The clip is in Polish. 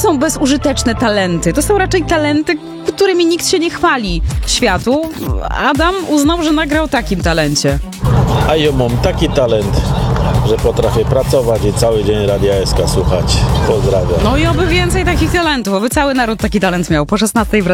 są bezużyteczne talenty. To są raczej talenty, którymi nikt się nie chwali światu. Adam uznał, że nagrał o takim talencie. A ja mam taki talent, że potrafię pracować i cały dzień Radia SK słuchać. Pozdrawiam. No i oby więcej takich talentów, oby cały naród taki talent miał. Po 16:00